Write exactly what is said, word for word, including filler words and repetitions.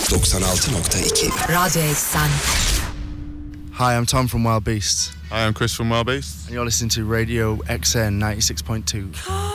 doksan altı nokta iki Radyo Eksen. Hi, I'm Tom from Wild Beasts. Hi, I'm Chris from Wild Beasts. And you're listening to Radio X N ninety-six point two.